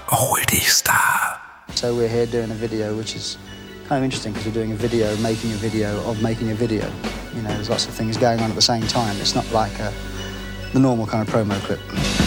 Oldie-Star. So we're here doing a video, which is kind of interesting because we're doing a video, making a video of making a video. You know, there's lots of things going on at the same time. It's not like the normal kind of promo clip.